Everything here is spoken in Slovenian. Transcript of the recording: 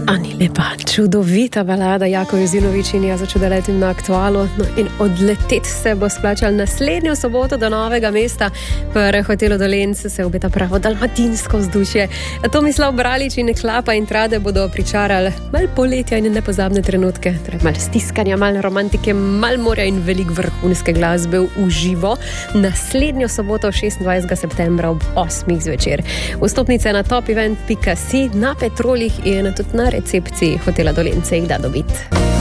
Ani lepa, čudovita balada Jako Jozinović in jaz začel letim na Aktualu. No in odleteti se bo splačal naslednjo soboto do Novega mesta. V hotelu Dolenc se obeta pravo dalmatinsko vzdušje. Tomislav Bralič in Klapa in Trade bodo pričarali malo poletja in nepozabne trenutke. Torej malo stiskanja, malo romantike, malo morja in veliko vrhunske glasbe v živo. Naslednjo soboto 26. septembra ob 8. zvečer. Vstopnice na topevent.si, na Petrolih in tudi na recepciji hotela Dolence jih da dobiti.